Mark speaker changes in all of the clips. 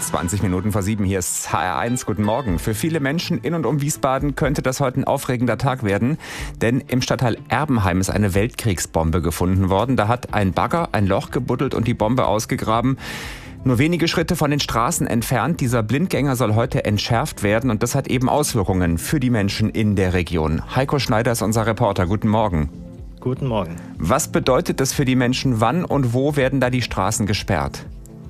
Speaker 1: 20 Minuten vor 7. Hier ist HR1. Guten Morgen. Für viele Menschen in und um Wiesbaden könnte das heute ein aufregender Tag werden. Denn im Stadtteil Erbenheim ist eine Weltkriegsbombe gefunden worden. Da hat ein Bagger ein Loch gebuddelt und die Bombe ausgegraben. Nur wenige Schritte von den Straßen entfernt. Dieser Blindgänger soll heute entschärft werden und das hat eben Auswirkungen für die Menschen in der Region. Heiko Schneider ist unser Reporter. Guten Morgen.
Speaker 2: Guten Morgen.
Speaker 1: Was bedeutet das für die Menschen? Wann und wo werden da die Straßen gesperrt?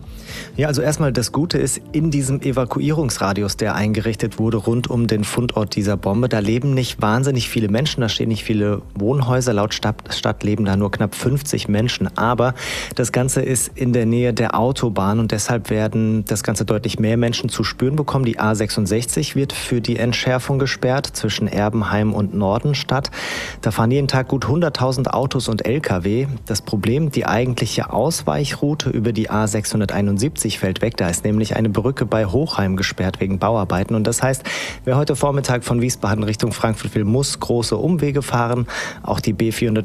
Speaker 2: Ja, also erstmal das Gute ist, in diesem Evakuierungsradius, der eingerichtet wurde, rund um den Fundort dieser Bombe, da leben nicht wahnsinnig viele Menschen, da stehen nicht viele Wohnhäuser. Laut Stadt leben da nur knapp 50 Menschen. Aber das Ganze ist in der Nähe der Autobahn und deshalb werden das Ganze deutlich mehr Menschen zu spüren bekommen. Die A66 wird für die Entschärfung gesperrt zwischen Erbenheim und Nordenstadt. Da fahren jeden Tag gut 100.000 Autos und Lkw. Das Problem, die eigentliche Ausweichroute über die A671 fällt weg. Da ist nämlich eine Brücke bei Hochheim gesperrt wegen Bauarbeiten. Und das heißt, wer heute Vormittag von Wiesbaden Richtung Frankfurt will, muss große Umwege fahren. Auch die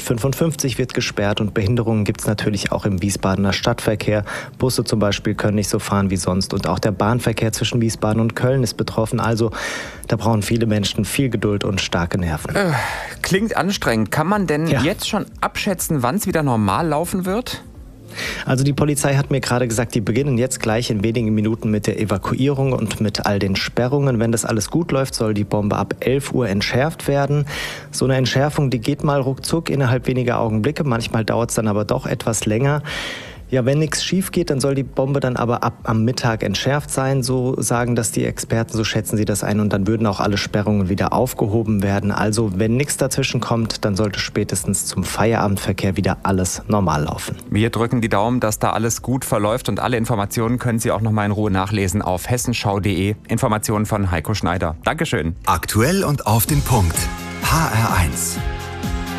Speaker 2: B455 wird gesperrt und Behinderungen gibt es natürlich auch im Wiesbadener Stadtverkehr. Busse zum Beispiel können nicht so fahren wie sonst. Und auch der Bahnverkehr zwischen Wiesbaden und Köln ist betroffen. Also da brauchen viele Menschen viel Geduld und starke Nerven.
Speaker 1: Klingt anstrengend. Kann man denn jetzt schon abschätzen, wann es wieder normal laufen wird?
Speaker 2: Also die Polizei hat mir gerade gesagt, die beginnen jetzt gleich in wenigen Minuten mit der Evakuierung und mit all den Sperrungen. Wenn das alles gut läuft, soll die Bombe ab 11 Uhr entschärft werden. So eine Entschärfung, die geht mal ruckzuck innerhalb weniger Augenblicke. Manchmal dauert es dann aber doch etwas länger. Ja, wenn nichts schief geht, dann soll die Bombe dann aber ab am Mittag entschärft sein. So sagen das die Experten, so schätzen sie das ein. Und dann würden auch alle Sperrungen wieder aufgehoben werden. Also wenn nichts dazwischen kommt, dann sollte spätestens zum Feierabendverkehr wieder alles normal laufen.
Speaker 1: Wir drücken die Daumen, dass da alles gut verläuft. Und alle Informationen können Sie auch noch mal in Ruhe nachlesen auf hessenschau.de. Informationen von Heiko Schneider. Dankeschön.
Speaker 3: Aktuell und auf den Punkt. HR1.